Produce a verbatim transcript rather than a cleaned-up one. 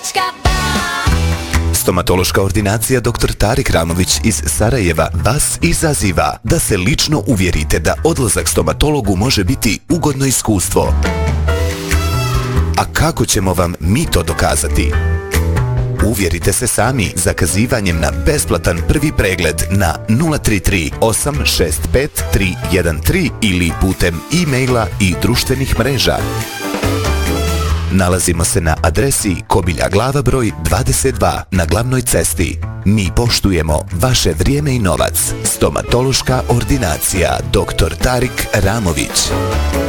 Stomatološka ordinacija doktor Tarik Ramović iz Sarajeva vas izaziva da se lično uvjerite da odlazak stomatologu može biti ugodno iskustvo. A kako ćemo vam mi to dokazati? Uvjerite se sami zakazivanjem na besplatan prvi pregled na nula tri tri osam šest pet tri jedan tri ili putem e-maila i društvenih mreža. Nalazimo se na adresi Kobilja Glava broj dvadeset dva na glavnoj cesti. Mi poštujemo vaše vrijeme i novac. Stomatološka ordinacija doktor Tarik Ramović.